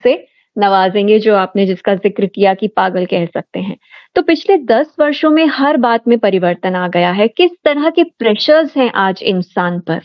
से नवाजेंगे, जो आपने जिसका ज़िक्र किया कि पागल कह सकते हैं। तो पिछले 10 वर्षों में हर बात में परिवर्तन आ गया है। किस तरह के प्रेशर्स हैं आज इंसान पर?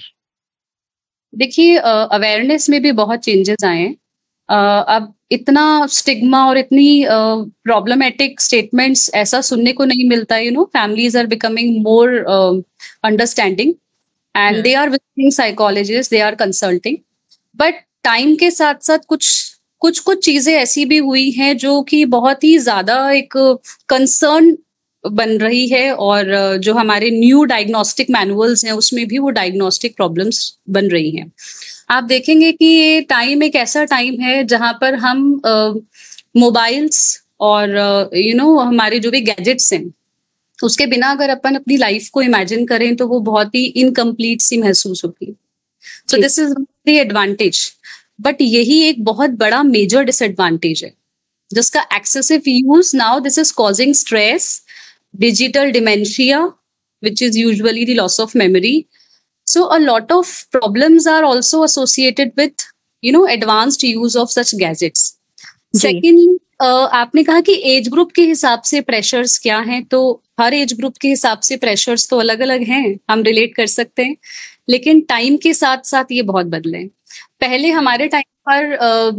देखिए अवेयरनेस में भी बहुत चेंजेस आए हैं। अब इतना स्टिग्मा और इतनी प्रॉब्लमेटिक स्टेटमेंट्स ऐसा सुनने को नहीं मिलता, families are becoming more understanding and hmm. They are visiting psychologist, they are consulting. But time के साथ साथ कुछ कुछ कुछ चीजें ऐसी भी हुई हैं जो कि बहुत ही ज्यादा एक कंसर्न बन रही है, और जो हमारे न्यू डायग्नोस्टिक मैनुअल्स हैं उसमें भी वो डायग्नोस्टिक प्रॉब्लम्स बन रही हैं। आप देखेंगे कि ये टाइम एक ऐसा टाइम है जहां पर हम मोबाइल्स और हमारे जो भी गैजेट्स हैं उसके बिना अगर अपन अपनी लाइफ को इमेजिन करें तो वो बहुत ही इनकम्प्लीट सी महसूस होगी। सो जी। This is the advantage. But यही एक बहुत बड़ा मेजर डिसएडवांटेज है जिसका excessive use now this is causing stress, digital dementia, which is usually the loss of memory. So a lot of problems are also associated with, advanced use of such gadgets. Ji. Second, आपने कहा कि age group के हिसाब से pressures क्या हैं, तो हर age group के हिसाब से प्रेशर्स तो अलग अलग हैं, हम रिलेट कर सकते हैं। लेकिन टाइम के साथ साथ ये बहुत बदले हैं। पहले हमारे टाइम पर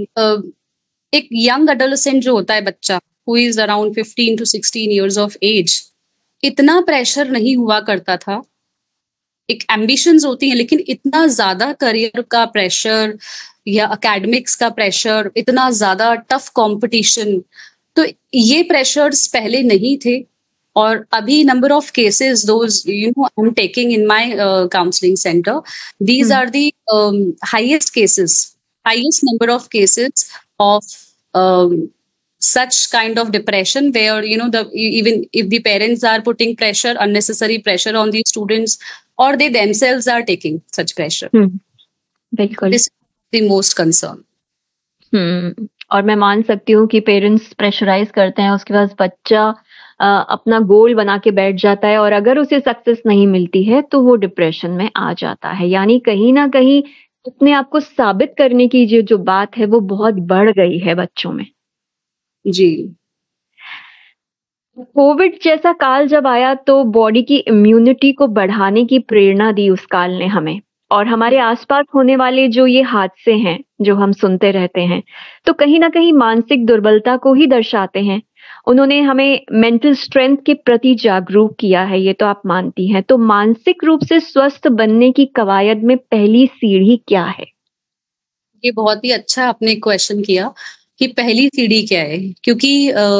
एक यंग एडोलेसेंट जो होता है बच्चा, who is around 15 to 16 years of as, इतना प्रेशर नहीं हुआ करता था। एक एम्बिशंस होती हैं लेकिन इतना ज्यादा करियर का प्रेशर या एकेडमिक्स का प्रेशर, इतना ज्यादा टफ कंपटीशन, तो ये प्रेशर्स पहले नहीं थे। और अभी number of cases those I am taking in my counselling centre, these hmm. Are the highest cases, highest number of cases of such kind of depression where the even if the parents are putting pressure, unnecessary pressure on the students, or they themselves are taking such pressure. हुँ, बिल्कुल। This is the most concern. और मैं मान सकती हूँ कि parents pressurise करते हैं, उसके बाद बच्चा अपना गोल बना के बैठ जाता है और अगर उसे सक्सेस नहीं मिलती है, तो वो डिप्रेशन में आ जाता है। यानी कहीं न कहीं अपने आप को साबित करने की जो बात है, वो बहुत बढ़ गई है बच्चों में। जी। कोविड जैसा काल जब आया तो बॉडी की इम्यूनिटी को बढ़ाने की प्रेरणा दी उस काल ने हमें, और हमारे आसपास होने वाले जो ये हादसे हैं, जो हम सुनते रहते हैं, तो कहीं न कहीं मानसिक दुर्बलता को ही दर्शाते हैं। उन्होंने हमें मेंटल स्ट्रेंथ के प्रति जागरूक किया है, ये तो आप मानती हैं। तो मानसिक रूप से स्वस्थ बनने की कवायद में पहली सीढ़ी क्या है? ये बहुत ही अच्छा आपने क्वेश्चन किया कि पहली सीढ़ी क्या है, क्योंकि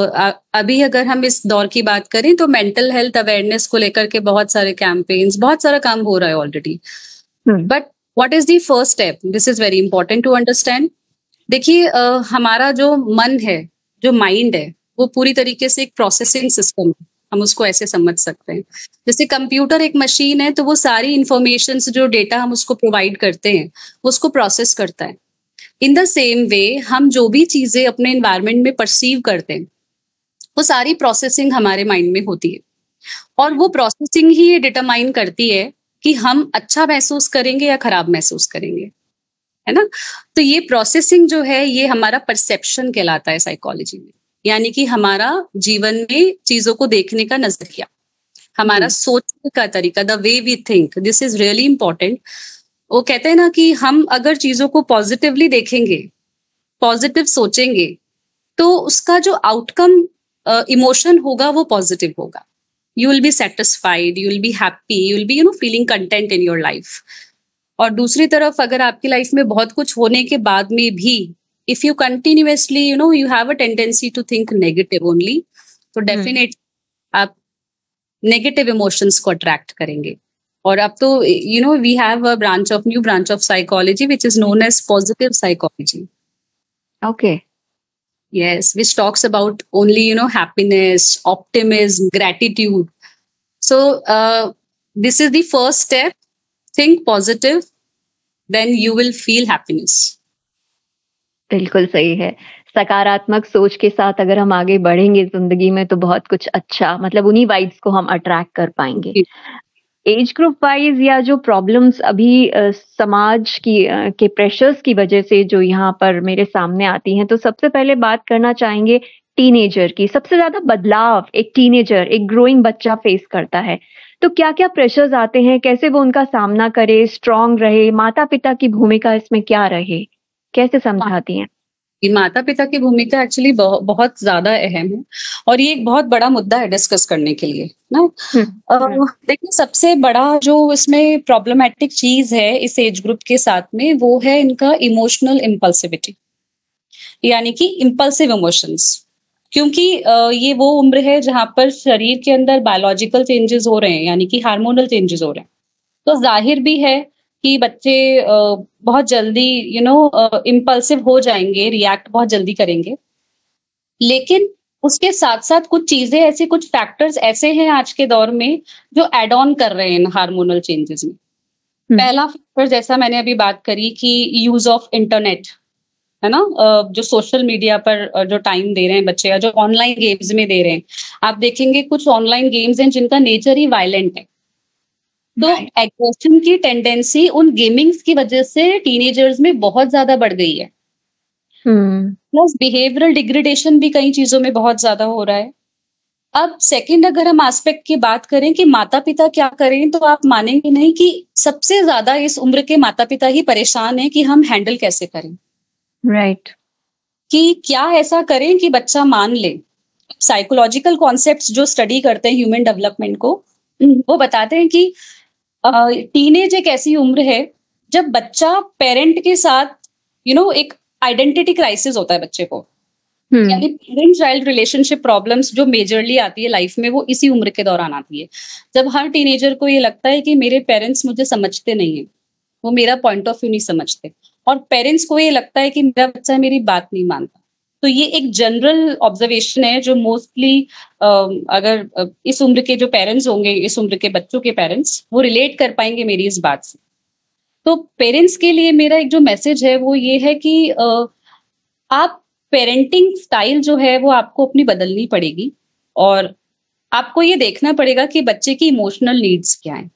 अभी अगर हम इस दौर की बात करें तो मेंटल हेल्थ अवेयरनेस को लेकर के बहुत सारे कैंपेन्स, बहुत सारा काम हो रहा है already. Hmm. But what is the first step, this is very important to understand. देखिए हमारा जो मन है, जो माइंड है, वो पूरी तरीके से एक प्रोसेसिंग सिस्टम है, हम उसको ऐसे समझ सकते हैं। जैसे कंप्यूटर एक मशीन है तो वो सारी इंफॉर्मेशन, जो डेटा हम उसको प्रोवाइड करते हैं, उसको प्रोसेस करता है। इन द सेम वे हम जो भी चीजें अपने एनवायरनमेंट में परसीव करते हैं, वो सारी प्रोसेसिंग हमारे माइंड में होती है, और वो प्रोसेसिंग ही ये डिटरमाइन करती है कि हम अच्छा महसूस करेंगे या खराब महसूस करेंगे, है ना। तो ये प्रोसेसिंग जो है ये हमारा परसेप्शन कहलाता है साइकोलॉजी में, यानी कि हमारा जीवन में चीजों को देखने का नजरिया, हमारा सोचने का तरीका, the way we think, this is really important. वो कहते हैं ना कि हम अगर चीजों को पॉजिटिवली देखेंगे, पॉजिटिव सोचेंगे, तो उसका जो आउटकम इमोशन होगा वो पॉजिटिव होगा। You will be satisfied, you will be happy, you will be feeling content in your life. और दूसरी तरफ अगर आपकी लाइफ में बहुत कुछ होने के बाद में भी if you continuously you have a tendency to think negative only, तो डेफिनेटली आप नेगेटिव इमोशंस को अट्रैक्ट करेंगे। और अब तो we have a new branch of psychology which is known as positive psychology. Okay. Yes, which talks about only happiness, optimism, gratitude. So this is the first step. Think positive, then you will feel happiness. बिल्कुल सही है। सकारात्मक सोच के साथ अगर हम आगे बढ़ेंगे ज़िंदगी में तो बहुत कुछ अच्छा, मतलब उन्हीं वाइब्स को हम अट्रैक्ट कर पाएँगे। जी। एज ग्रुप वाइज या जो प्रॉब्लम्स अभी समाज की के प्रेशर्स की वजह से जो यहाँ पर मेरे सामने आती हैं, तो सबसे पहले बात करना चाहेंगे टीनेजर की। सबसे ज़्यादा बदलाव एक टीनेजर, एक ग्रोइंग बच्चा फेस करता है। तो क्या-क्या प्रेशर्स आते हैं? कैसे वो उनका सामना करे, स्ट्रॉन्ग रहे? माता-पिता की भूमिका इसमें क्या रहे? कैसे समझाती हैं? माता पिता की भूमिका एक्चुअली बहुत ज्यादा अहम है और ये एक बहुत बड़ा मुद्दा है डिस्कस करने के लिए ना। हुँ, हुँ, देखिए, सबसे बड़ा जो इसमें प्रॉब्लमेटिक चीज है इस एज ग्रुप के साथ में, वो है इनका इमोशनल इम्पल्सिविटी, यानी कि इम्पल्सिव इमोशंस। क्योंकि ये वो उम्र है जहां पर शरीर के अंदर बायोलॉजिकल चेंजेस हो रहे हैं, यानी कि हार्मोनल चेंजेस हो रहे हैं। तो जाहिर भी है कि बच्चे बहुत जल्दी इम्पल्सिव हो जाएंगे, रिएक्ट बहुत जल्दी करेंगे। लेकिन उसके साथ साथ कुछ चीजें ऐसी, कुछ फैक्टर्स ऐसे हैं आज के दौर में जो एड ऑन कर रहे हैं हार्मोनल चेंजेस में। हुँ, पहला फैक्टर, जैसा मैंने अभी बात करी कि यूज ऑफ इंटरनेट, है ना, जो सोशल मीडिया पर जो टाइम दे रहे हैं बच्चे, या जो ऑनलाइन गेम्स में दे रहे हैं। आप देखेंगे कुछ ऑनलाइन गेम्स हैं जिनका नेचर ही वायलेंट है। तो राइट। एग्रेशन की टेंडेंसी उन गेमिंग्स की वजह से टीनेजर्स में बहुत ज्यादा बढ़ गई है। हुँ, प्लस बिहेवियरल डिग्रेडेशन भी कई चीजों में बहुत ज्यादा हो रहा है। अब सेकंड, अगर हम एस्पेक्ट की बात करें कि माता पिता क्या करें, तो आप मानेंगे नहीं कि सबसे ज्यादा इस उम्र के माता पिता ही परेशान हैं कि हम हैंडल कैसे करें, राइट। कि क्या ऐसा करें कि बच्चा मान ले। साइकोलॉजिकल कॉन्सेप्ट्स जो स्टडी करते हैं ह्यूमन डेवलपमेंट को, वो बताते हैं कि टीनेज एक ऐसी उम्र है जब बच्चा पेरेंट के साथ एक आइडेंटिटी क्राइसिस होता है बच्चे को। हुँ, यानी पेरेंट चाइल्ड रिलेशनशिप प्रॉब्लम्स जो मेजरली आती है लाइफ में, वो इसी उम्र के दौरान आती है, जब हर टीनेजर को ये लगता है कि मेरे पेरेंट्स मुझे समझते नहीं है, वो मेरा पॉइंट ऑफ व्यू नहीं समझते, और पेरेंट्स को ये लगता है कि मेरा बच्चा मेरी बात नहीं मानता। तो ये एक जनरल ऑब्जर्वेशन है जो मोस्टली अगर इस उम्र के जो पेरेंट्स होंगे, इस उम्र के बच्चों के पेरेंट्स, वो रिलेट कर पाएंगे मेरी इस बात से। तो पेरेंट्स के लिए मेरा एक जो मैसेज है वो ये है कि आप पेरेंटिंग स्टाइल जो है वो आपको अपनी बदलनी पड़ेगी, और आपको ये देखना पड़ेगा कि बच्चे की इमोशनल नीड्स क्या हैं।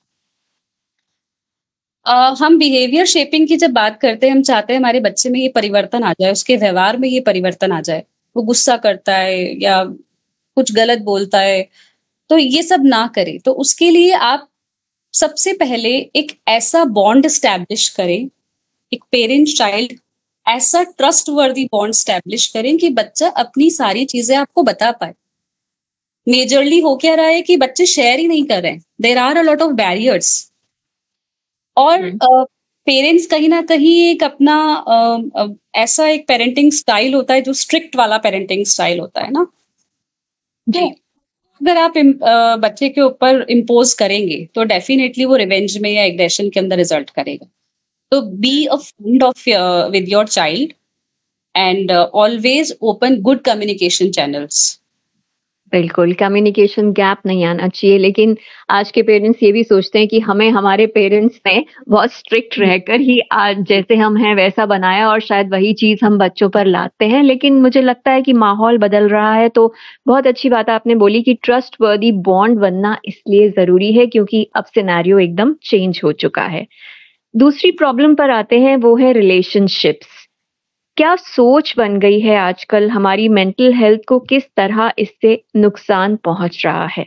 हम बिहेवियर शेपिंग की जब बात करते हैं, हम चाहते हैं हमारे बच्चे में ये परिवर्तन आ जाए, उसके व्यवहार में ये परिवर्तन आ जाए, वो गुस्सा करता है या कुछ गलत बोलता है, तो ये सब ना करे। तो उसके लिए आप सबसे पहले एक ऐसा बॉन्ड स्टैब्लिश करें, एक पेरेंट चाइल्ड ऐसा ट्रस्ट वर्दी बॉन्ड स्टैब्लिश करें कि बच्चा अपनी सारी चीजें आपको बता पाए। मेजरली हो क्या रहा है कि बच्चे शेयर ही नहीं कर रहे हैं, there are a lot of barriers. और हुँ, पेरेंट्स कहीं ना कहीं एक अपना ऐसा एक पेरेंटिंग स्टाइल होता है जो स्ट्रिक्ट वाला पेरेंटिंग स्टाइल होता है ना। तो जी। अगर आप बच्चे के ऊपर इम्पोज करेंगे तो डेफिनेटली वो रिवेंज में या एग्रेशन के अंदर रिजल्ट करेगा। तो be a friend of with your child, and always open good communication channels. बिल्कुल, कम्युनिकेशन गैप नहीं आना चाहिए, लेकिन आज के पेरेंट्स ये भी सोचते हैं कि हमें हमारे पेरेंट्स ने बहुत स्ट्रिक्ट रहकर ही आज जैसे हम हैं वैसा बनाया और शायद वही चीज़ हम बच्चों पर लाते हैं। लेकिन मुझे लगता है कि माहौल बदल रहा है, तो बहुत अच्छी बात आपने बोली कि ट्रस्टवर्दी बॉन्ड बनना इसलिए ज़रूरी है क्योंकि अब सिनेरियो एकदम चेंज हो चुका है। दूसरी प्रॉब्लम पर आते हैं, वो है रिलेशनशिप्स। क्या सोच बन गई है आजकल, हमारी मेंटल हेल्थ को किस तरह इससे नुकसान पहुंच रहा है?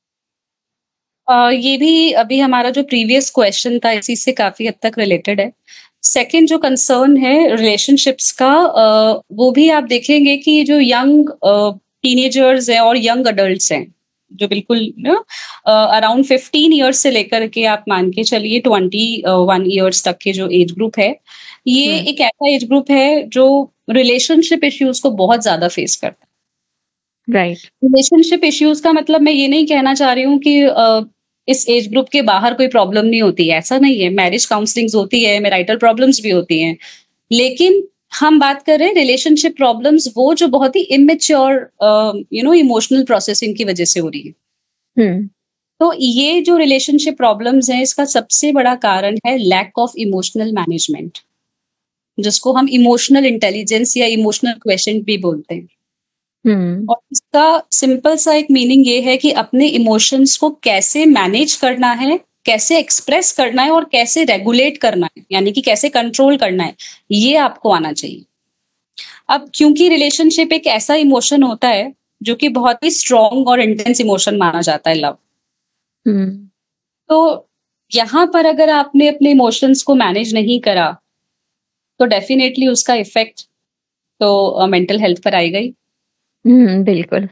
ये भी अभी हमारा जो प्रीवियस क्वेश्चन था इसी से काफी हद तक रिलेटेड है। सेकंड जो कंसर्न है रिलेशनशिप्स का, वो भी आप देखेंगे कि जो यंग टीनेजर्स हैं और यंग अडल्ट्स हैं, जो बिल्कुल अराउंड 15 ईयर्स से लेकर के आप मान के चलिए 21 ईयर्स तक के जो एज ग्रुप है, ये हुँ, एक ऐसा एज ग्रुप है जो रिलेशनशिप इश्यूज को बहुत ज्यादा फेस करता है। राइट। रिलेशनशिप इश्यूज का मतलब मैं ये नहीं कहना चाह रही हूँ कि इस एज ग्रुप के बाहर कोई प्रॉब्लम नहीं होती है, ऐसा नहीं है। मैरिज काउंसलिंग्स होती है, मैरिटल प्रॉब्लम्स भी होती हैं, लेकिन हम बात कर रहे हैं रिलेशनशिप प्रॉब्लम्स वो जो बहुत ही इमेच्योर इमोशनल प्रोसेसिंग की वजह से हो रही है। हुँ, तो ये जो रिलेशनशिप प्रॉब्लम्स हैं, इसका सबसे बड़ा कारण है लैक ऑफ इमोशनल मैनेजमेंट, जिसको हम इमोशनल इंटेलिजेंस या इमोशनल क्वेश्चन भी बोलते हैं। हुँ, और इसका सिंपल सा एक मीनिंग ये है कि अपने इमोशंस को कैसे मैनेज करना है कैसे एक्सप्रेस करना है और कैसे रेगुलेट करना है, यानी कि कैसे कंट्रोल करना है, ये आपको आना चाहिए। अब क्योंकि रिलेशनशिप एक ऐसा इमोशन होता है जो कि बहुत ही स्ट्रॉन्ग और इंटेंस इमोशन माना जाता है, लव। हम्म। तो यहाँ पर अगर आपने अपने इमोशंस को मैनेज नहीं करा, तो डेफिनेटली उसका इफेक्ट तो मेंटल हेल्थ पर आएगा ही। बिल्कुल।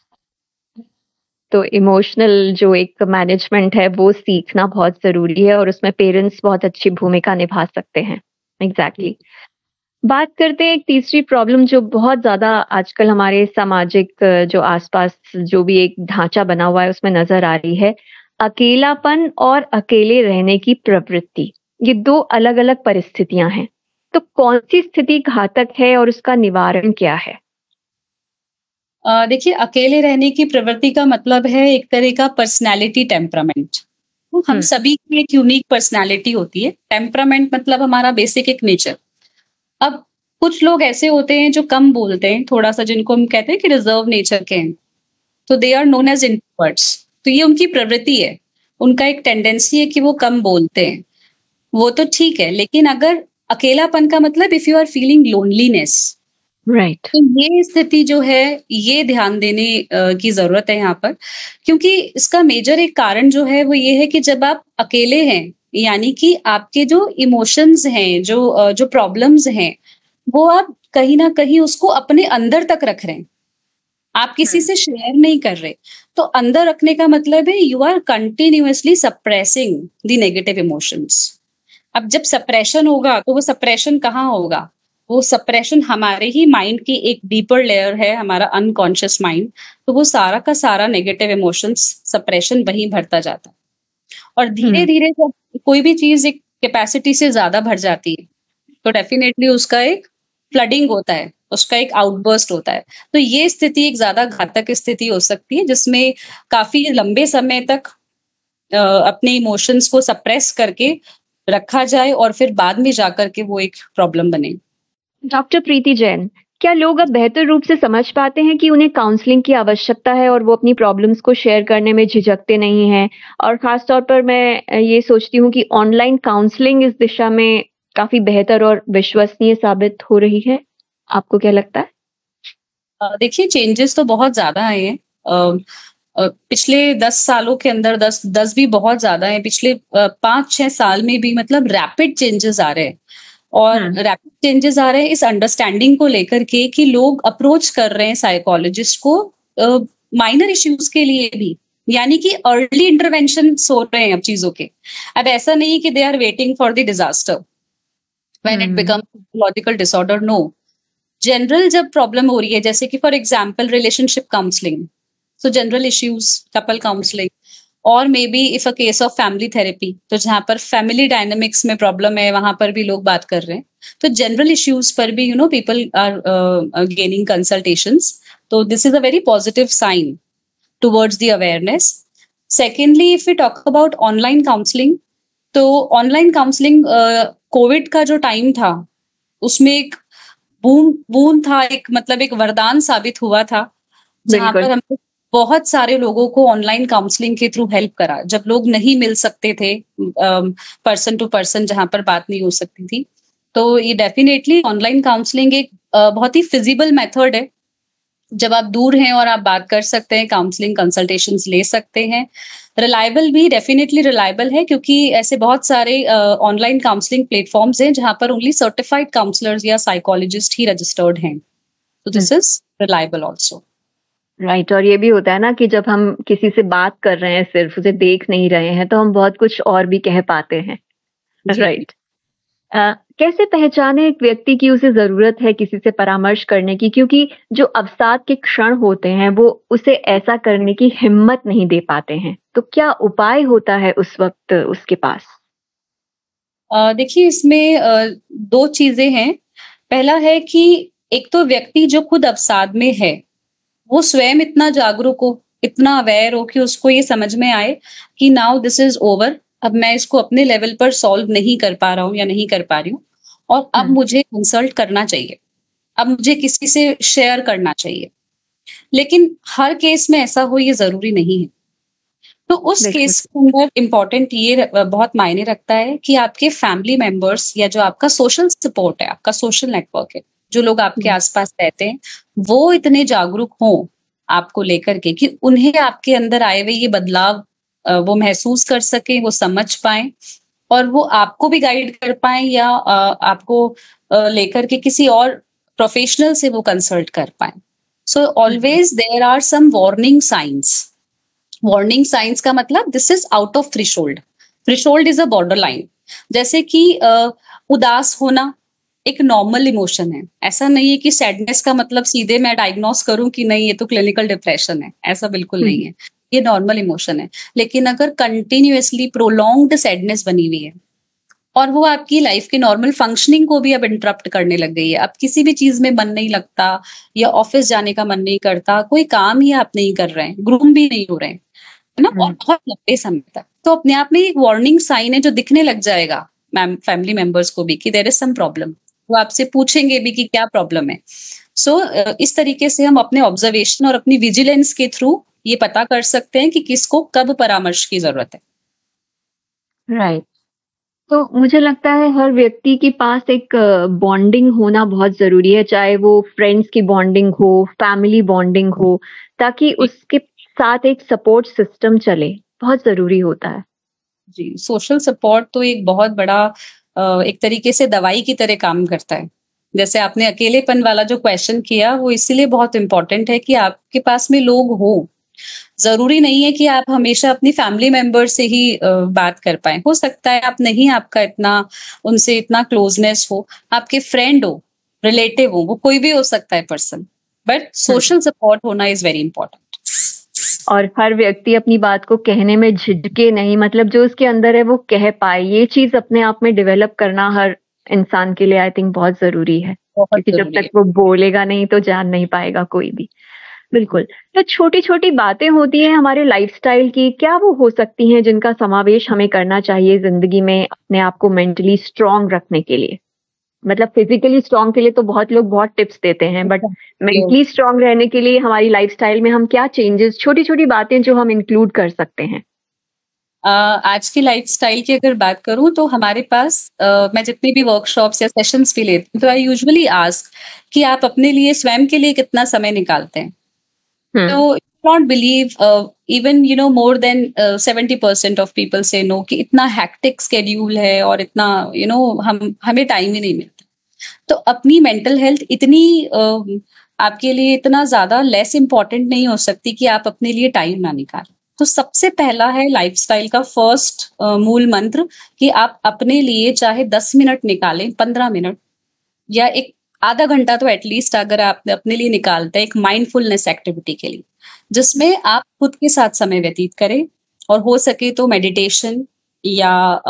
तो इमोशनल जो एक मैनेजमेंट है वो सीखना बहुत ज़रूरी है और उसमें पेरेंट्स बहुत अच्छी भूमिका निभा सकते हैं। एग्ज़ैक्टली। बात करते हैं एक तीसरी प्रॉब्लम जो बहुत ज़्यादा आजकल हमारे सामाजिक जो आस-पास जो भी एक ढाँचा बना हुआ है उसमें नज़र आ रही है, अकेलापन और अकेले रहने की प्रवृत्ति। ये 2 अलग-अलग परिस्थितियाँ हैं। तो कौन-सी स्थिति घातक है और उसका निवारण क्या है? देखिए, अकेले रहने की प्रवृत्ति का मतलब है एक तरह का पर्सनैलिटी टेम्परामेंट। तो हम हुँ, सभी की एक यूनिक पर्सनैलिटी होती है। टेम्परामेंट मतलब हमारा बेसिक एक नेचर। अब कुछ लोग ऐसे होते हैं जो कम बोलते हैं, थोड़ा-सा जिनको हम कहते हैं कि रिज़र्व नेचर के हैं, तो they are known as introverts. तो ये उनकी प्रवृत्ति है। उनका एक टेंडेंसी है कि वो कम बोलते हैं। वो तो ठीक है, लेकिन अगर अकेलापन का मतलब if you are feeling loneliness, right. तो ये स्थिति जो है, ये ध्यान देने की ज़रूरत है यहाँ पर। क्योंकि इसका मेजर एक कारण जो है वो ये है कि जब आप अकेले हैं, यानी कि आपके जो इमोशंस हैं, जो प्रॉब्लम्स हैं, वो आप कहीं न कहीं उसको अपने अंदर तक रख रहे हैं। आप किसी हुँ, से शेयर नहीं कर रहे। तो अंदर रखने का मतलब है you are continuously suppressing the negative emotions. अब जब सप्रेशन होगा, तो वो सप्रेशन कहाँ होगा? वो सप्रेशन हमारे ही माइंड की एक डीपर लेयर है, हमारा अनकॉन्शियस माइंड। तो वो सारा का सारा नेगेटिव इमोशंस सप्रेशन वहीं भरता जाता है। और हुँ। धीरे-धीरे जब कोई भी चीज़ एक कैपेसिटी से ज़्यादा भर जाती है, तो डेफिनिटली उसका एक फ्लडिंग होता है, उसका एक आउटबर्स्ट होता है। तो ये स्थिति एक ज़्यादा घातक स्थिति हो सकती है, जिसमें काफ़ी लंबे समय तक अपने इमोशंस को सप्रेस करके रखा जाए और फिर बाद में जाकर के वो एक प्रॉब्लम बने। डॉक्टर प्रीति जैन, क्या लोग अब बेहतर रूप से समझ पाते हैं कि उन्हें काउंसलिंग की आवश्यकता है और वो अपनी प्रॉब्लम्स को शेयर करने में झिझकते नहीं हैं? और ख़ास तौर पर मैं ये सोचती हूँ कि ऑनलाइन काउंसलिंग इस दिशा में काफ़ी बेहतर और विश्वसनीय साबित हो रही है। आपको क्या लगता है? देखिए, चेंजेस तो बहुत ज़्यादा आए हैं। पिछले 10 सालों के अंदर 10 भी बहुत ज़्यादा हैं। पिछले 5-6 साल में भी मतलब रैपिड चेंजेस आ रहे हैं। और हुँ, रैपिड चेंजेस आ रहे हैं इस अंडरस्टैंडिंग को लेकर के कि लोग अप्रोच कर रहे हैं साइकोलॉजिस्ट को माइनर इश्यूज के लिए भी, यानी कि अर्ली इंटरवेंशन हो रहे हैं अब चीजों के। अब ऐसा नहीं कि they are waiting for the disaster when it hmm, becomes psychological disorder. No, general जब प्रॉब्लम हो रही है, जैसे कि for example relationship counselling, so general issues, couple counselling, और may be if a case of family therapy, तो जहाँ पर फैमिली डायनामिक्स में प्रॉब्लम है, वहां पर भी लोग बात कर रहे हैं। तो जनरल इश्यूज पर भी पीपल आर गेनिंग कंसल्टेशंस। तो this is a very positive sign towards the awareness. Secondly, if we talk about online counselling, तो ऑनलाइन काउंसलिंग कोविड का जो टाइम था, उसमें एक बूम बूम था, एक मतलब एक वरदान साबित हुआ था, जहाँ बिल्कुल। पर हमने बहुत सारे लोगों को ऑनलाइन काउंसलिंग के थ्रू हेल्प करा, जब लोग नहीं मिल सकते थे पर्सन टू पर्सन, जहाँ पर बात नहीं हो सकती थी। तो ये डेफिनेटली ऑनलाइन काउंसलिंग एक बहुत ही फिजिबल मेथड है। जब आप दूर हैं और आप बात कर सकते हैं, काउंसलिंग कंसल्टेशंस ले सकते हैं। रिलायबल भी डेफिनेटली रिलायबल है, क्योंकि ऐसे बहुत सारे ऑनलाइन काउंसलिंग प्लेटफॉर्म्स हैं जहां पर ओनली सर्टिफाइड काउंसलर्स या साइकोलॉजिस्ट ही रजिस्टर्ड हैं। तो हुँ, this is reliable also. Right. और ये भी होता है ना कि जब हम किसी से बात कर रहे हैं सिर्फ़, उसे देख नहीं रहे हैं, तो हम बहुत कुछ और भी कह पाते हैं। जी। राइट। कैसे पहचाने एक व्यक्ति की उसे ज़रूरत है किसी से परामर्श करने की? क्योंकि जो अवसाद के क्षण होते हैं, वो उसे ऐसा करने की हिम्मत नहीं दे पाते हैं। तो क्या उपाय होता है उस वक़्त उसके पास? देखिए, इसमें दो चीजें हैं। पहला है कि एक तो व्यक्ति जो खुद अवसाद में है, वो स्वयं इतना जागरूक हो, इतना अवेयर हो कि उसको ये समझ में आए कि नाउ दिस इज ओवर। अब मैं इसको अपने लेवल पर सॉल्व नहीं कर पा रहा हूँ या नहीं कर पा रही हूँ, और अब हुँ, मुझे कंसल्ट करना चाहिए। अब मुझे किसी से शेयर करना चाहिए। लेकिन हर केस में ऐसा हो, ये जरूरी नहीं है। तो उस बिल्कुल। केस के अंदर इम्पोर्टेंट ये बहुत मायने रखता है कि आपके फैमिली मेंबर्स या जो आपका सोशल सपोर्ट है, आपका सोशल नेटवर्क है, जो लोग आपके हुँ, आसपास रहते हैं, वो इतने जागरूक हों आपको लेकर के कि उन्हें आपके अंदर आए हुए ये बदलाव वो महसूस कर सकें, वो समझ पाएँ और वो आपको भी गाइड कर पाएँ या आपको लेकर के किसी और प्रोफेशनल से वो कंसल्ट कर पाएँ। सो हुँ, always there are some warning signs. Warning science का मतलब this is out of threshold. Threshold is a border line. जैसे कि उदास होना एक नॉर्मल इमोशन है। ऐसा नहीं है कि सैडनेस का मतलब सीधे मैं डायग्नोस करूं कि नहीं ये तो क्लिनिकल डिप्रेशन है, ऐसा बिल्कुल हुँ, नहीं है। ये नॉर्मल इमोशन है। लेकिन अगर कंटिन्यूअसली प्रोलॉन्ग्ड सैडनेस बनी हुई है और वो आपकी लाइफ की नॉर्मल फंक्शनिंग को भी अब इंटरप्ट करने लग गई है, अब किसी भी चीज में मन नहीं लगता या ऑफिस जाने का मन नहीं करता, कोई काम ही आप नहीं कर रहे हैं, ग्रूम भी नहीं हो रहे हैं, है ना, और हुँ, बहुत लंबे समय तक, तो अपने आप में एक वार्निंग साइन है जो दिखने लग जाएगा मैम फैमिली मेंबर्स को भी कि देयर इज सम प्रॉब्लम। वो आपसे पूछेंगे भी कि क्या प्रॉब्लम है। सो इस तरीके से हम अपने ऑब्जर्वेशन और अपनी विजिलेंस के थ्रू ये पता कर सकते हैं कि किसको कब परामर्श की जरूरत है। राइट। तो मुझे लगता है हर व्यक्ति के पास एक बॉन्डिंग होना बहुत ज़रूरी है, चाहे वो फ्रेंड्स की बॉन्डिंग हो, फैमिली बॉन्डिंग हो, ताकि जी उसके साथ एक सपोर्ट सिस्टम चले, बहुत ज़रूरी होता है। जी, सोशल सपोर्ट तो एक बहुत बड़ा एक तरीके से दवाई की तरह काम करता है। जैसे आपने अकेलेपन वाला जो क्वेश्चन किया वो इसीलिए बहुत इम्पोर्टेंट है कि आपके पास में लोग हो। जरूरी नहीं है कि आप हमेशा अपनी फैमिली मेंबर से ही बात कर पाए, हो सकता है आप नहीं, आपका इतना उनसे इतना क्लोजनेस हो, आपके फ्रेंड हो, रिलेटिव हो, वो कोई भी हो सकता है person, but hmm. Social support होना इज वेरी इंपॉर्टेंट। और हर व्यक्ति अपनी बात को कहने में झिझके नहीं, मतलब जो उसके अंदर है वो कह पाए, ये चीज़ अपने आप में डेवलप करना हर इंसान के लिए आई थिंक बहुत ज़रूरी है। बहुत क्योंकि जब जरूरी तक है। वो बोलेगा नहीं तो जान नहीं पाएगा कोई भी। बिल्कुल। तो छोटी-छोटी बातें होती हैं हमारे लाइफ़स्टाइल की, क्या वो हो सकती हैं जिनका समावेश हमें करना चाहिए ज़िंदगी में अपने आप को मेंटली स्ट्रॉन्ग रखने के लिए? मतलब फिज़िकली स्ट्रॉन्ग के लिए तो बहुत लोग बहुत टिप्स देते हैं, बट मेंटली स्ट्रॉन्ग रहने के लिए हमारी लाइफ़स्टाइल में हम क्या चेंजेस, छोटी-छोटी बातें जो हम इंक्लूड कर सकते हैं? आज की लाइफ़स्टाइल की अगर बात करूँ तो हमारे पास मैं जितनी भी वर्कशॉप्स या सेशंस भी लेती हूँ, तो आई यूजुअली आस्क कि आप अपने लिए स्वयं के लिए कितना समय निकालते हैं? हुँ, तो not believe even more than 70% of people से नो कि इतना हैक्टिक स्केड्यूल है और इतना हम हमें टाइम ही नहीं मिलता। तो अपनी मेंटल हेल्थ इतनी आपके लिए इतना ज्यादा लेस इम्पोर्टेंट नहीं हो सकती कि आप अपने लिए टाइम ना निकालें। तो सबसे पहला है लाइफस्टाइल का फर्स्ट मूल मंत्र कि आप अपने लिए चाहे 10 मिनट निकालें, 15 मिनट या एक आधा घंटा तो एटलीस्ट अगर आप अपने लिए निकालते हैं एक माइंडफुलनेस एक्टिविटी के लिए, जिसमें आप खुद के साथ समय व्यतीत करें और हो सके तो मेडिटेशन या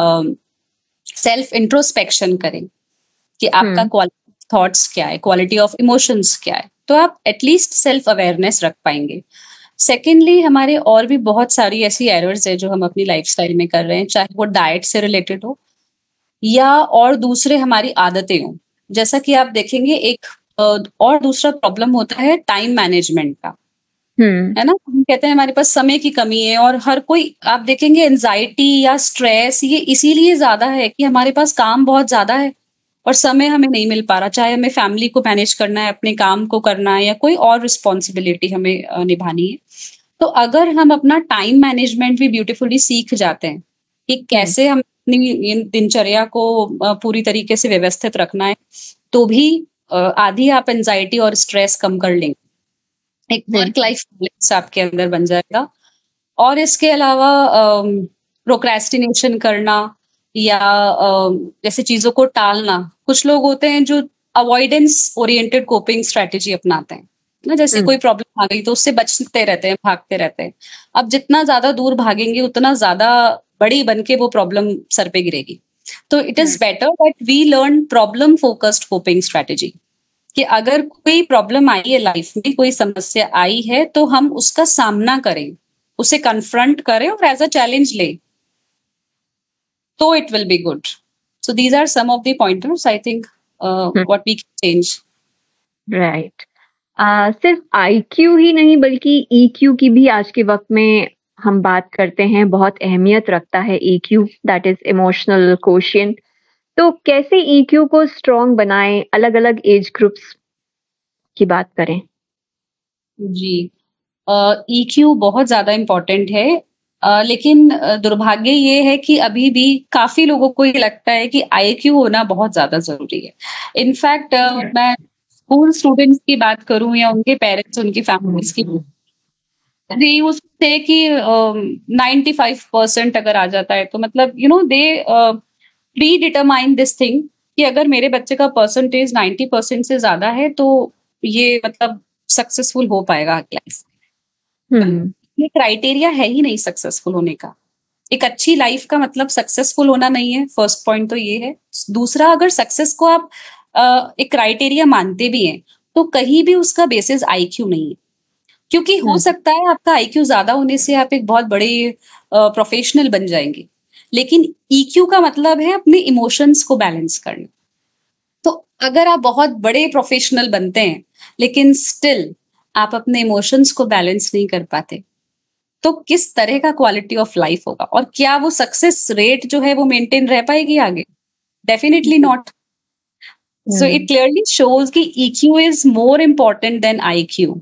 सेल्फ इंट्रोस्पेक्शन करें कि आपका हुँ, क्वालिटी थॉट्स क्या है, क्वालिटी ऑफ इमोशंस क्या है, तो आप एटलीस्ट सेल्फ अवेयरनेस रख पाएंगे। सेकेंडली, हमारे और भी बहुत सारी ऐसी एरर्स है जो हम अपनी लाइफस्टाइल में कर रहे हैं, चाहे वो डाइट से रिलेटेड हो या और दूसरे हमारी आदतें हों। जैसा कि आप देखेंगे एक और दूसरा प्रॉब्लम होता है टाइम मैनेजमेंट का, हुँ, है ना? हम कहते हैं हमारे पास समय की कमी है और हर कोई आप देखेंगे एंजाइटी या स्ट्रेस ये इसीलिए ज़्यादा है कि हमारे पास काम बहुत ज़्यादा है और समय हमें नहीं मिल पा रहा। चाहे हमें फैमिली को मैनेज करना है, अपने काम को करना है या कोई और रिस्पॉन्सिबिलिटी हमें निभानी है। तो अगर हम अपना टाइम मैनेजमेंट भी ब्यूटीफुली सीख जाते हैं कि हुँ, कैसे हम अपनी दिनचर्या को पूरी तरीके से व्यवस्थित रखना है, तो भी आधी आप एंजाइटी और स्ट्रेस कम कर लेंगे। एक वर्क बिल्कुल। लाइफ बैलेंस आपके अंदर बन जाएगा। और इसके अलावा प्रोक्रेस्टिनेशन करना या जैसे चीज़ों को टालना, कुछ लोग होते हैं जो अवॉइडेंस ओरिएंटेड कोपिंग स्ट्रैटेजी अपनाते हैं, ना, जैसे हुँ, कोई प्रॉब्लम आ गई तो उससे बचते रहते हैं, भागते रहते हैं। अब जितना ज़्यादा दूर भागेंगे उतना ज़्यादा बड़ी बन के वो प्रॉब्लम सर पे गिरेगी। तो it is right, better that we learn problem focused coping strategy कि अगर कोई प्रॉब्लम आई है लाइफ में, कोई समस्या आई है तो हम उसका सामना करें, उसे कन्फ्रंट करें और एज अ चैलेंज ले, तो it will be good. So these are some of the pointers I think hmm, what we can change. Right. सिर्फ आईक्यू ही नहीं बल्कि ईक्यू की भी आज के वक़्त में हम बात करते हैं बहुत अहमियत रखता है EQ, that is emotional quotient. तो कैसे EQ को स्ट्रॉन्ग बनाएं, अलग-अलग एज ग्रुप्स की बात करें? जी। ईक्यू बहुत ज़्यादा इम्पोर्टेंट है। लेकिन दुर्भाग्य ये है कि अभी भी काफ़ी लोगों को ये लगता है कि आईक्यू होना बहुत ज़्यादा ज़रूरी है। इनफैक्ट मैं स्कूल स्टूडेंट्स की बात करूँ या उनके पेरेंट्स, उनकी फैमिलीज़ की, दे यूज्ड टू से कि 95% अगर आ जाता है तो मतलब दे प्री डिटरमाइन दिस थिंग कि अगर मेरे बच्चे का परसेंटेज 90% से ज़्यादा है तो ये मतलब सक्सेसफुल हो पाएगा लाइफ। हुँ, ये क्राइटेरिया है ही नहीं सक्सेसफुल होने का। एक अच्छी लाइफ का मतलब सक्सेसफुल होना नहीं है, फर्स्ट पॉइंट तो ये है। दूसरा, अगर सक्सेस को आप एक क्राइटेरिया मानते भी हैं, तो कहीं भी उसका बेसिस आईक्यू नहीं है। क्योंकि हो हुँ, सकता है आपका आईक्यू ज़्यादा होने से आप एक बहुत बड़े प्रोफेशनल बन जाएँगे। लेकिन ईक्यू का मतलब है अपने इमोशंस को बैलेंस करना। तो अगर आप बहुत बड़े प्रोफेशनल बनते हैं, लेकिन स्टिल आप अपने इमोशंस को बैलेंस नहीं कर पाते, तो किस तरह का क्वालिटी ऑफ लाइफ होगा और क्या वो सक्सेस रेट जो है वो मेंटेन रह पाएगी आगे? Definitely not. So it hmm. Clearly shows कि EQ is more important then IQ.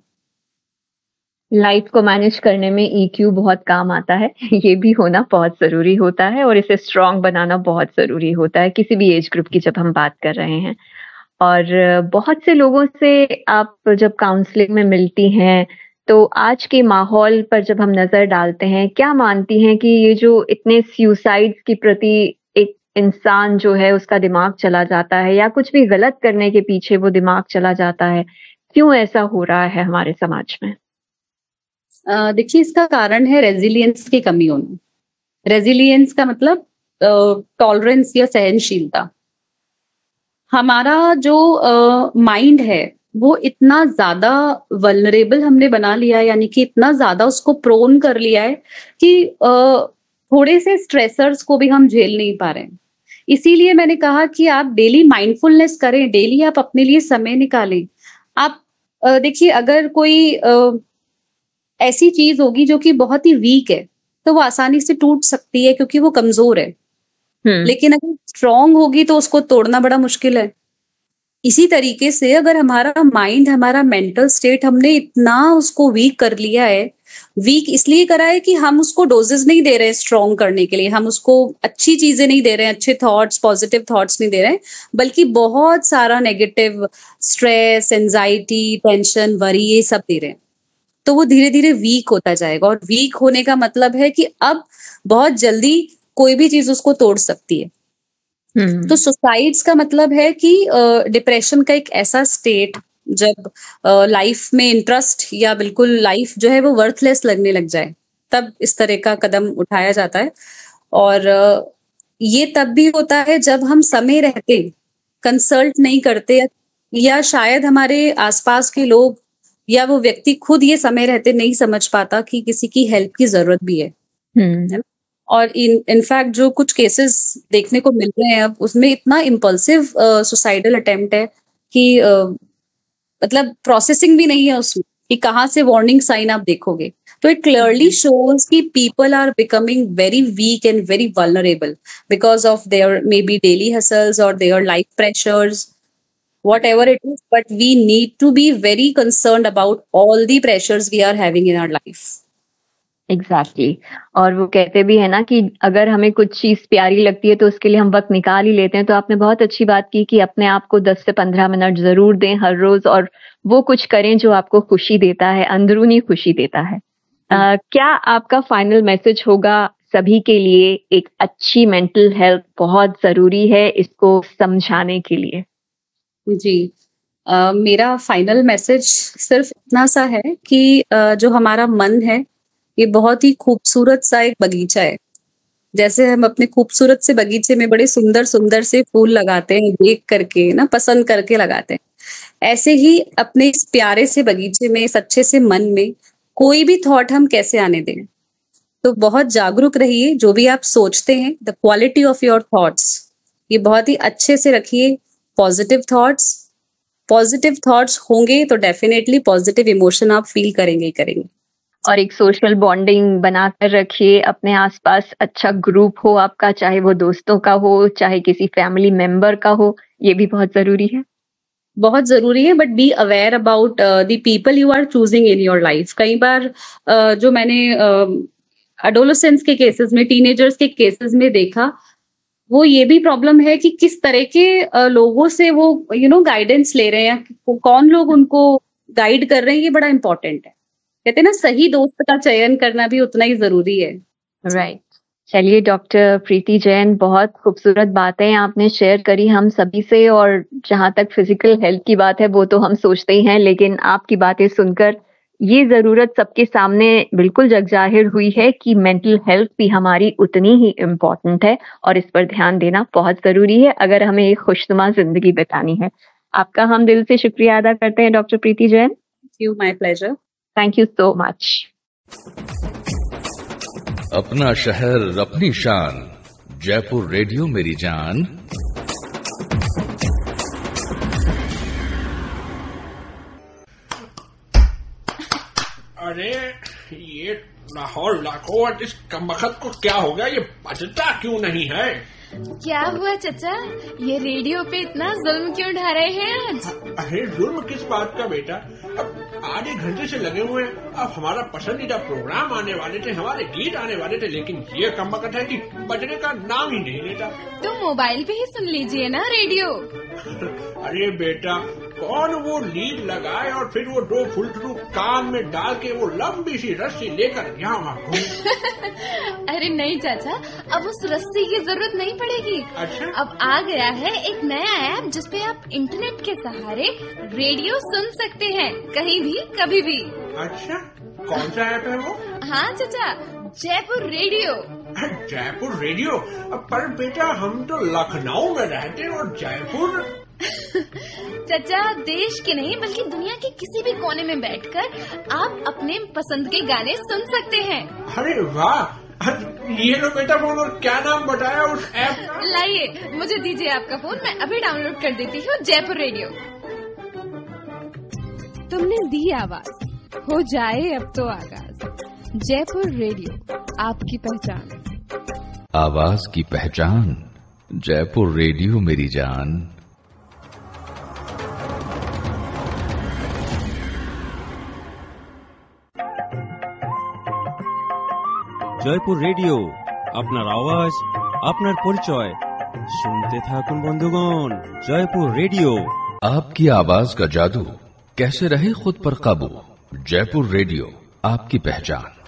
Life को मैनेज करने में EQ बहुत काम आता है। ये भी होना बहुत ज़रूरी होता है और इसे स्ट्रॉन्ग बनाना बहुत ज़रूरी होता है, किसी भी एज ग्रुप की जब हम बात कर रहे हैं। और बहुत से लोगों से आप जब काउंसलिंग में मिलती हैं, तो आज के माहौल पर जब हम नज़र डालते हैं, क्या मानती हैं कि ये जो इतने सुसाइड्स के प्रति एक इंसान जो है उसका दिमाग चला जाता है या कुछ भी गलत करने के पीछे वो दिमाग चला जाता है, क्यों ऐसा हो रहा है हमारे समाज में? देखिए, इसका कारण है रेजिलियंस की कमी होना। रेजिलियंस का मतलब टॉलरेंस या सहनशीलता। हमारा जो माइंड है वो इतना ज्यादा वल्नरेबल हमने बना लिया है, यानी कि इतना ज्यादा उसको प्रोन कर लिया है कि थोड़े से स्ट्रेसर्स को भी हम झेल नहीं पा रहे हैं। इसीलिए मैंने कहा कि आप डेली माइंडफुलनेस करें, डेली आप अपने लिए समय निकालें। आप देखिए, अगर कोई ऐसी चीज होगी जो कि बहुत ही वीक है, तो वो आसानी से टूट सकती है क्योंकि वो कमजोर है। हुँ, लेकिन अगर स्ट्रांग होगी तो उसको तोड़ना बड़ा मुश्किल है। इसी तरीके से अगर हमारा माइंड, हमारा मेंटल स्टेट हमने इतना उसको वीक कर लिया है, वीक इसलिए करा है कि हम उसको डोजेस नहीं दे रहे हैं स्ट्रॉन्ग करने के लिए, हम उसको अच्छी चीजें नहीं दे रहे हैं, अच्छे थॉट्स, पॉजिटिव थॉट्स नहीं दे रहे हैं, बल्कि बहुत सारा negative stress, anxiety, tension, worry ये सब दे रहे हैं। तो वो धीरे धीरे वीक होता जाएगा, और वीक होने का मतलब है कि अब बहुत जल्दी कोई भी चीज उसको तोड़ सकती है। तो हुँ, सुसाइड्स का मतलब है कि डिप्रेशन का एक ऐसा स्टेट जब लाइफ में इंटरेस्ट या बिल्कुल लाइफ जो है वो वर्थलेस लगने लग जाए, तब इस तरह का कदम उठाया जाता है। और ये तब भी होता है जब हम समय रहते कंसल्ट नहीं करते, या शायद हमारे आसपास के लोग या वो व्यक्ति खुद ये समय रहते नहीं समझ पाता कि किसी की हेल्प की जरूरत भी है। हुँ। है ना? और इनफैक्ट जो कुछ केसेस देखने को मिल रहे हैं अब, उसमें इतना इम्पल्सिव सुसाइडल अटेम्प्ट है कि मतलब प्रोसेसिंग भी नहीं है उसमें कि कहाँ से वार्निंग साइन आप देखोगे। तो इट क्लियरली शोज कि people are becoming very weak and very vulnerable because of there may be daily hustles और their life pressures, whatever it is, but we need to be very concerned about all the pressures we are having in our life. Exactly. और वो कहते भी हैं ना कि अगर हमें कुछ चीज़ प्यारी लगती है तो उसके लिए हम वक़्त निकाल ही लेते हैं। तो आपने बहुत अच्छी बात की कि अपने आप को 10 से 15 मिनट ज़रूर दें हर रोज़ और वो कुछ करें जो आपको खुशी देता है, अंदरूनी खुशी देता है। क्या आपका फाइनल मैसेज होगा सभी के लिए, एक अच्छी मेंटल हेल्थ बहुत ज़रूरी है इसको समझाने के लिए? जी। मेरा फाइनल मैसेज सिर्फ इतना सा है कि जो हमारा मन है, ये बहुत ही खूबसूरत सा एक बगीचा है। जैसे हम अपने खूबसूरत से बगीचे में बड़े सुंदर-सुंदर से फूल लगाते हैं, देख करके ना, पसंद करके लगाते हैं। ऐसे ही अपने इस प्यारे से बगीचे में, इस अच्छे से मन में कोई भी थॉट हम कैसे आने दें? तो बहुत जागरूक रहिए, जो भी आप सोचते हैं, the quality of your thoughts, ये बहुत ही अच्छे से रखिए। पॉजिटिव थॉट्स होंगे तो डेफिनेटली पॉजिटिव इमोशन आप फील करेंगे ही करेंगे। और एक सोशल बॉन्डिंग बनाकर रखिए, अपने आसपास अच्छा ग्रुप हो आपका, चाहे वो दोस्तों का हो, चाहे किसी फैमिली मेंबर का हो, ये भी बहुत ज़रूरी है। बहुत ज़रूरी है, but be aware about the people you are choosing in your life. कई बार जो मैंने एडोलेसेंस के केसेस में, टीनेजर्स के केसेस में देखा, वो ये भी प्रॉब्लम है कि किस तरह के लोगों से वो गाइडेंस ले रहे हैं, कौन लोग उनको गाइड कर रहे हैं, ये बड़ा इंपॉर्टेंट है। कहते हैं ना, सही दोस्त का चयन करना भी उतना ही जरूरी है। राइट। चलिए डॉक्टर प्रीति जैन, बहुत खूबसूरत बातें आपने शेयर करी हम सभी से, और जहां तक फिजिकल हेल्थ की बात है वो तो हम सोचते ही हैं, लेकिन आपकी बातें सुनकर ये जरूरत सबके सामने बिल्कुल जग जाहिर हुई है कि मेंटल हेल्थ भी हमारी उतनी ही इम्पोर्टेंट है और इस पर ध्यान देना बहुत जरूरी है अगर हमें एक खुशनुमा जिंदगी बितानी है। आपका हम दिल से शुक्रिया अदा करते हैं doctor Preeti Jain. My pleasure. Thank you so much. अपना शहर अपनी शान, जयपुर रेडियो मेरी जान। अरे ये लाहौर लाखों इस कमबख्त को क्या हो गया, ये बजता क्यों नहीं है? क्या हुआ चचा, ये रेडियो पे इतना जुल्म क्यों ढा रहे हैं आज? अरे जुल्म किस बात का बेटा, अब आधे घंटे से लगे हुए हैं। अब हमारा पसंदीदा प्रोग्राम आने वाले थे, हमारे गीत आने वाले थे, लेकिन ये कमबख्त है कि बजने का नाम ही नहीं लेता। तो मोबाइल पे ही सुन लीजिए ना रेडियो। अरे बेटा, कौन वो लीड लगाए और फिर वो दो फुलटू कान में डाल के वो लंबी सी रस्सी लेकर यहाँ वहाँ घूम। अरे नहीं चाचा, अब उस रस्सी की जरूरत नहीं पड़ेगी। अच्छा? अब आ गया है एक नया ऐप जिसपे आप इंटरनेट के सहारे रेडियो सुन सकते हैं, कहीं भी कभी भी। अच्छा, कौन सा ऐप है वो? हाँ चाचा, जयपुर रेडियो। जयपुर रेडियो? पर बेटा हम तो लखनऊ में रहते हैं और जयपुर। चाचा, देश के नहीं बल्कि दुनिया के किसी भी कोने में बैठकर आप अपने पसंद के गाने सुन सकते हैं। अरे वाह, ये लो बेटा फोन, और क्या नाम बताया उस ऐप? लाइए, मुझे दीजिए आपका फोन, मैं अभी डाउनलोड कर देती हूँ जयपुर रेडियो। तुमने दी आवाज, हो जाए अब तो आगाज। जयपुर रेडियो, आपकी पहचान। आवाज की पहचान, जयपुर रेडियो मेरी जान। জয়পুর রেডিও, আপনার আওয়াজ, আপনার পরিচয়। শুনতে থাকুন বন্ধুগণ, জয়পুর রেডিও। आपकी आवाज का जादू, कैसे रहे खुद पर काबू। जयपुर रेडियो, आपकी पहचान।